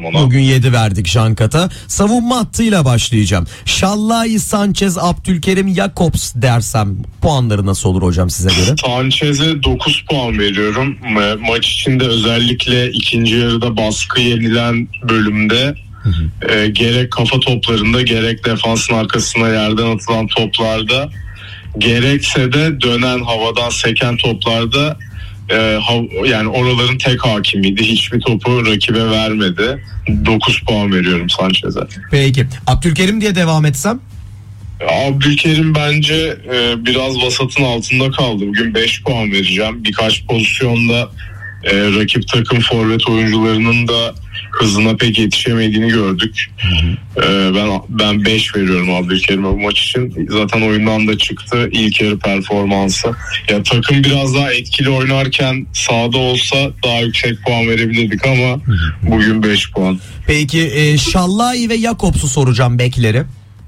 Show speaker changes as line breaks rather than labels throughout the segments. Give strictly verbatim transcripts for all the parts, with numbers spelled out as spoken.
ona.
Bugün yedi verdik Jankat'a. Savunma hattıyla başlayacağım. Şallai, Sanchez, Abdülkerim, Jakobs dersem puanları nasıl olur hocam size göre?
Sanchez'e dokuz puan veriyorum. Ma- maç içinde özellikle ikinci yarıda baskı yenilen bölümde e, gerek kafa toplarında gerek defansın arkasına yerden atılan toplarda gerekse de dönen havadan seken toplarda e, hav- yani oraların tek hakimiydi. Hiçbir topu rakibe vermedi. dokuz puan veriyorum Sanchez'e.
Peki Abdülkerim diye devam etsem?
Abdülkerim bence e, biraz vasatın altında kaldı. Bugün beş puan vereceğim. Birkaç pozisyonda e, rakip takım forvet oyuncularının da hızına pek yetişemediğini gördük. E, ben ben beş veriyorum Abdülkerim'e bu maç için. Zaten oyundan da çıktı ilk yarı performansı. Ya takım biraz daha etkili oynarken sahada olsa daha yüksek puan verebilirdik ama bugün beş puan.
Peki e, Şallai ve Jakobs'u soracağım bekleri.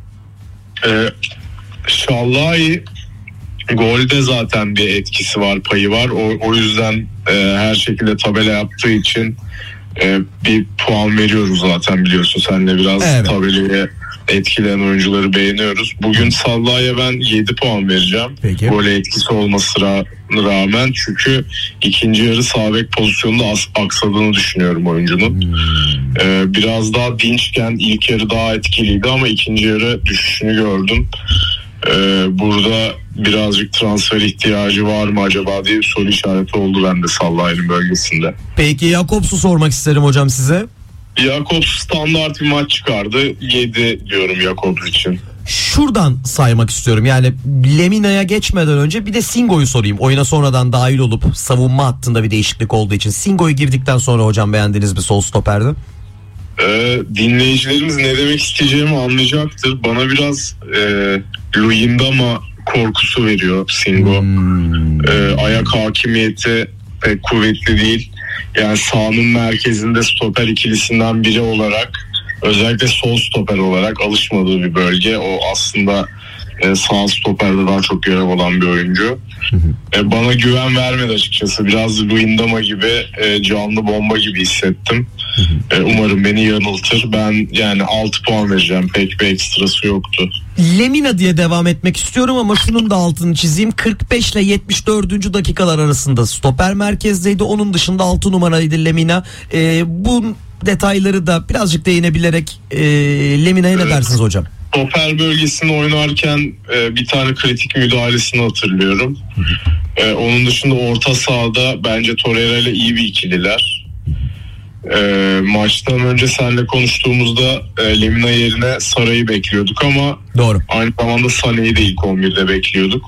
Ee, Şallai golde zaten bir etkisi var, payı var. O, o yüzden e, her şekilde tabela yaptığı için e, bir puan veriyoruz zaten, biliyorsun sen de biraz
evet.
Tabelaya etkileyen oyuncuları beğeniyoruz. Bugün Şallai'ye ben yedi puan vereceğim.
Peki.
Gole etkisi olmasına rağmen, çünkü ikinci yarı sağ bek pozisyonunda as- aksadığını düşünüyorum oyuncunun. Hmm. Ee, biraz daha dinçken ilk yarı daha etkiliydi ama ikinci yarı düşüşünü gördüm. Ee, burada birazcık transfer ihtiyacı var mı acaba diye bir soru işareti oldu bende Şallai'nin bölgesinde.
Peki Jakobs'u sormak isterim hocam size.
Jakobs standart bir maç çıkardı. yedi diyorum Jakobs için.
Şuradan saymak istiyorum. Yani Lemina'ya geçmeden önce bir de Singo'yu sorayım. Oyuna sonradan dahil olup savunma hattında bir değişiklik olduğu için. Singo'yu girdikten sonra hocam beğendiniz mi sol stoperde?
Ee, dinleyicilerimiz ne demek isteyeceğimi anlayacaktır. Bana biraz e, Luyendama korkusu veriyor Singo. Hmm. Ee, ayak hakimiyeti pek kuvvetli değil. Yani sahanın merkezinde stoper ikilisinden biri olarak, özellikle sol stoper olarak alışmadığı bir bölge. O aslında e, sağ stoperde daha çok görev olan bir oyuncu. E, bana güven vermedi açıkçası. Biraz Luyendama gibi e, canlı bomba gibi hissettim. E, umarım beni yanıltır. Ben yani altı puan vereceğim. Pek bir ekstrası yoktu.
Lemina diye devam etmek istiyorum ama şunun da altını çizeyim. kırk beş ile yetmiş dördüncü dakikalar arasında stoper merkezdeydi. Onun dışında altı numaraydı Lemina. E, bu detayları da birazcık değinebilerek e, Lemina'ya ne evet. dersiniz hocam?
Stoper bölgesinde oynarken e, bir tane kritik müdahalesini hatırlıyorum. E, onun dışında orta sahada bence Torreira ile iyi bir ikililer. E, maçtan önce seninle konuştuğumuzda e, Lemina yerine Saray'ı bekliyorduk ama
doğru.
Aynı zamanda Sané'yi de ilk on birde bekliyorduk.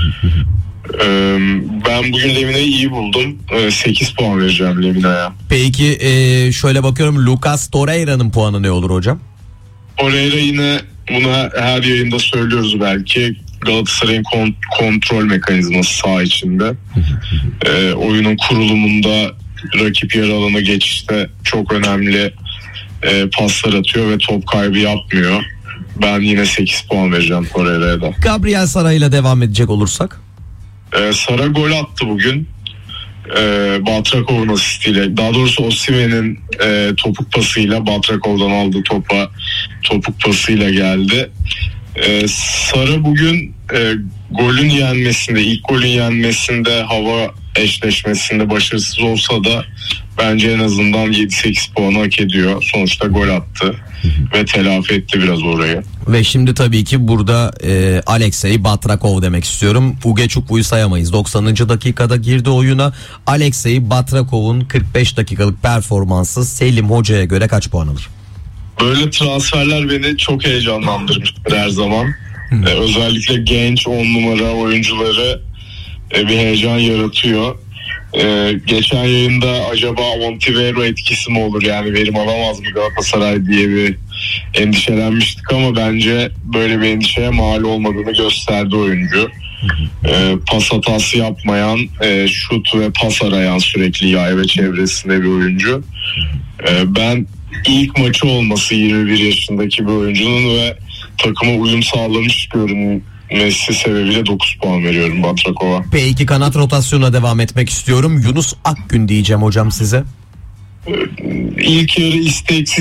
e, ben bugün Lemina'yı iyi buldum. E, sekiz puan vereceğim Lemina'ya.
Peki e, şöyle bakıyorum, Lucas Torreira'nın puanı ne olur hocam?
Torreira yine, buna her yayında söylüyoruz belki, Galatasaray'ın kont- kontrol mekanizması saha içinde. e, oyunun kurulumunda, rakip yarı alana geçişte çok önemli e, paslar atıyor ve top kaybı yapmıyor. Ben yine sekiz puan vereceğim Torreira'ya da.
Gabriel Sara ile devam edecek olursak?
E, Sara gol attı bugün. E, Batrakov'un asistiyle, daha doğrusu Osimhen'in e, topuk pasıyla Batrakov'dan aldığı topa topuk pasıyla geldi. E, Sara bugün e, golün yenmesinde, ilk golün yenmesinde, hava eşleşmesinde başarısız olsa da bence en azından yedi sekiz puanı hak ediyor. Sonuçta gol attı ve telafi etti biraz orayı.
Ve şimdi tabii ki burada e, Alexey Batrakov demek istiyorum. Ugeçukvu'yu sayamayız. doksanıncı dakikada girdi oyuna. Alexey Batrakov'un kırk beş dakikalık performansı Selim Hoca'ya göre kaç puan alır?
Böyle transferler beni çok heyecanlandırmıştır her zaman. ee, özellikle genç on numara oyuncuları e, bir heyecan yaratıyor. Ee, geçen yayında acaba Montivero etkisi mi olur, yani verim alamaz mı Galatasaray diye bir endişelenmiştik ama bence böyle bir endişeye mal olmadığını gösterdi oyuncu. Ee, pas hatası yapmayan, e, şut ve pas arayan sürekli yay ve çevresinde bir oyuncu. Ee, ben ilk maçı olması yirmi bir yaşındaki bir oyuncunun ve takıma uyum sağlamış görünmesi sebebiyle dokuz puan veriyorum Batrakov'a.
Peki kanat rotasyonuna devam etmek istiyorum. Yunus Akgün diyeceğim hocam size.
İlk yarı isteksiz